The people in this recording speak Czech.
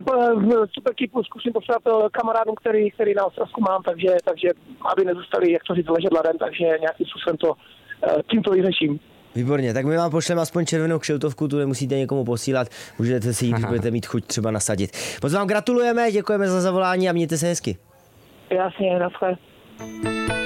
super keepu zkusím poslat kamarádům, který na Ostravsku mám, takže aby nezůstali, jak to říct, ležet ladem, takže nějakým způsobem to tímto vyřeším. Výborně, tak my vám pošleme aspoň červenou kšiltovku, tu nemusíte někomu posílat, můžete si ji, když budete mít chuť, třeba nasadit. Moc vám gratulujeme, děkujeme za zavolání a mějte se hezky. Jasně, naschle.